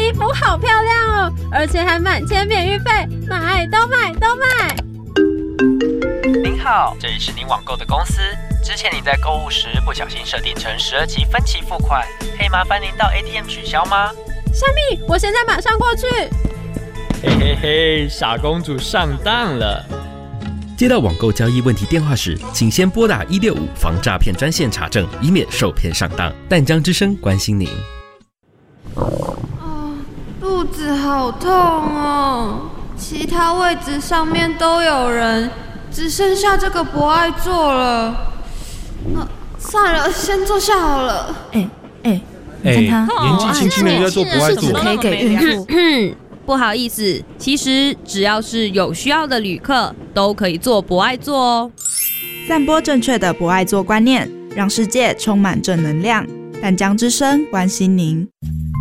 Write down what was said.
衣服好漂亮哦，而且还满千免运费，买都买都买。 您好，这里是您网购的公司。之前你在购物时不小心设定成12期分期付款，可以麻烦您到 ATM 取消吗？ 虾米，我现在马上过去。 嘿嘿嘿，傻公主上当了。 接到网购交易问题电话时，请先拨打165防诈骗专线查证，以免受骗上当。淡江之声关心您。 肚子好痛哦，其他位置上面都有人，只剩下这个不爱坐了。算了，先坐下好了。 你看他年纪轻轻的要做不爱做， 可以给孕妇。 不好意思，其实只要是有需要的旅客，都可以做博爱座哦。 散播正确的博爱座观念，让世界充满正能量。淡江之声关心您。